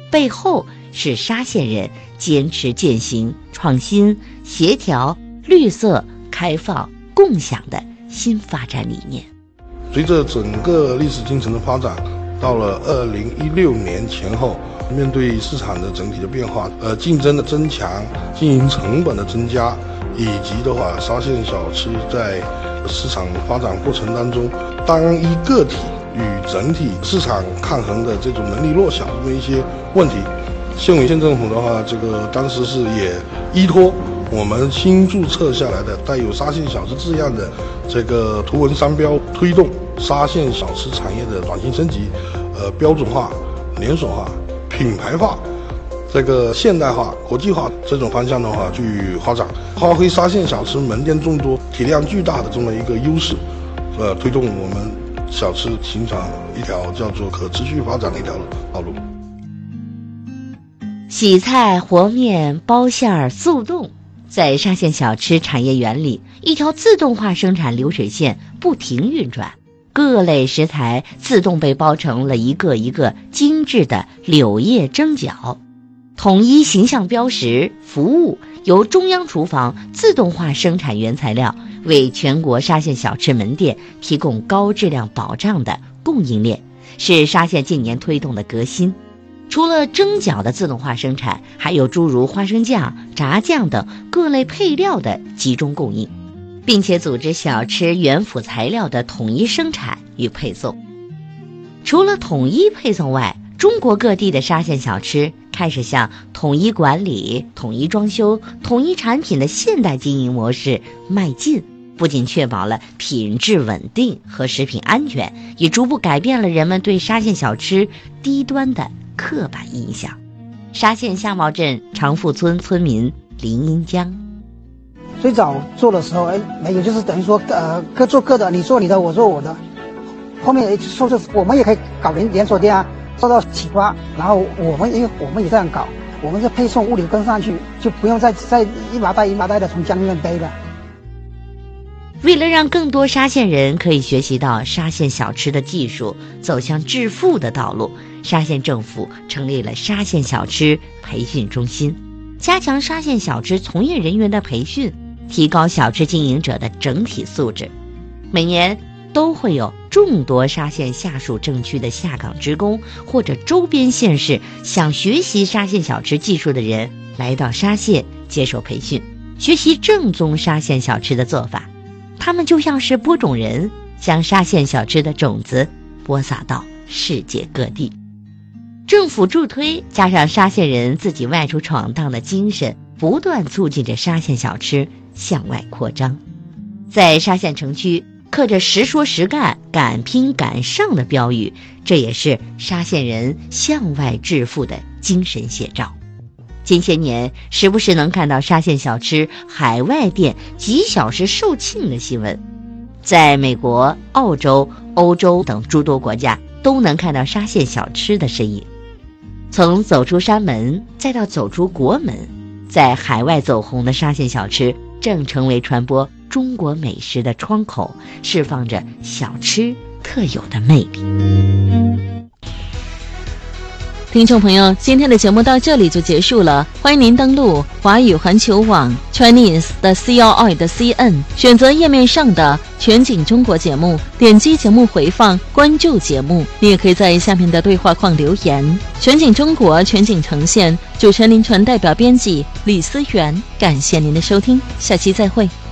背后是沙县人坚持践行创新、协调、绿色、开放、共享的新发展理念。 随着整个历史进程的发展，到了2016年前后，面对市场的整体的变化，竞争的增强，经营成本的增加，以及的话，沙县小吃在市场发展过程当中，单一个体与整体市场抗衡的这种能力弱小这么一些问题，县委县政府的话，当时是也依托我们新注册下来的带有沙县小吃字样的这个图文商标，推动沙县小吃产业的转型升级，标准化、连锁化、品牌化、这个现代化、国际化这种方向的话去发展，发挥沙县小吃门店众多、体量巨大的这么一个优势，推动我们小吃形成一条叫做可持续发展的一条道路。 洗菜、和面、包馅、速冻，在沙县小吃产业园里，一条自动化生产流水线不停运转，各类食材自动被包成了一个一个精致的柳叶蒸饺，统一形象标识，服务由中央厨房自动化生产原材料，为全国沙县小吃门店提供高质量保障的供应链，是沙县近年推动的革新。除了蒸饺的自动化生产，还有诸如花生酱、炸酱等各类配料的集中供应，并且组织小吃原辅材料的统一生产与配送。除了统一配送外，中国各地的沙县小吃开始向统一管理、统一装修、统一产品的现代经营模式迈进，不仅确保了品质稳定和食品安全，也逐步改变了人们对沙县小吃低端的刻板印象。沙县相貌镇长富村村民林英江： 最早做的时候，没有，就是等于说，各做各的，你做你的，我做我的。后面说是我们也可以搞连锁店啊，受到启发，然后因为我们也这样搞，我们是配送物流跟上去，就不用再一麻袋一麻袋的从江里面背了。 为了让更多沙县人可以学习到沙县小吃的技术，走向致富的道路，沙县政府成立了沙县小吃培训中心，加强沙县小吃从业人员的培训，提高小吃经营者的整体素质。每年都会有众多沙县下属镇区的下岗职工或者周边县市想学习沙县小吃技术的人来到沙县接受培训，学习正宗沙县小吃的做法。他们就像是播种人，将沙县小吃的种子播撒到世界各地。政府助推加上沙县人自己外出闯荡的精神，不断促进着沙县小吃向外扩张。在沙县城区刻着实说实干、敢拼敢上的标语，这也是沙县人向外致富的精神写照。近些年时不时能看到沙县小吃海外店几小时售罄的新闻，在美国、澳洲、欧洲等诸多国家都能看到沙县小吃的身影。从走出山门再到走出国门，在海外走红的沙县小吃正成为传播中国美食的窗口，释放着小吃特有的魅力。 听众朋友，今天的节目到这里就结束了，欢迎您登录华语环球网 Chinese 的 CRI 的 CN， 选择页面上的全景中国节目，点击节目回放，关注节目。你也可以在下面的对话框留言。全景中国，全景呈现，主持人林传代表编辑李思源，感谢您的收听，下期再会。